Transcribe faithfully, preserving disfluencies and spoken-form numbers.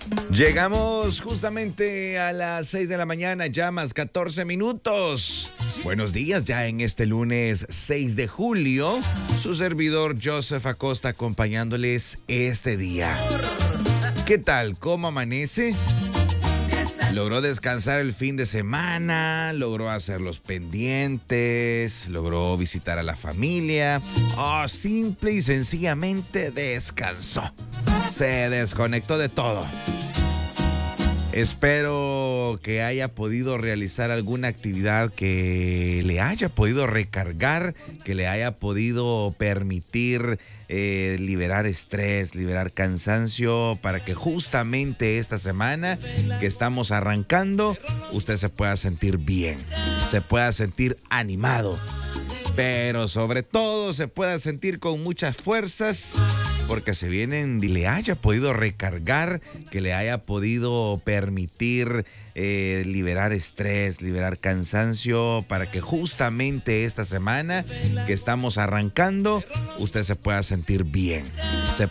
Llegamos justamente a las seis de la mañana, ya más catorce minutos. Buenos días, ya en este lunes seis de julio. Su servidor Joseph Acosta acompañándoles este día. ¿Qué tal? ¿Cómo amanece? ¿Logró descansar el fin de semana? ¿Logró hacer los pendientes? ¿Logró visitar a la familia? ¿O simple y sencillamente descansó? Se desconectó de todo. Espero que haya podido realizar alguna actividad que le haya podido recargar, que le haya podido permitir eh, liberar estrés, liberar cansancio, para que justamente esta semana que estamos arrancando, usted se pueda sentir bien, se pueda sentir animado, pero sobre todo se pueda sentir con muchas fuerzas, porque se vienen y le haya podido recargar, que le haya podido permitir eh, liberar estrés, liberar cansancio, para que justamente esta semana que estamos arrancando, usted se pueda sentir bien,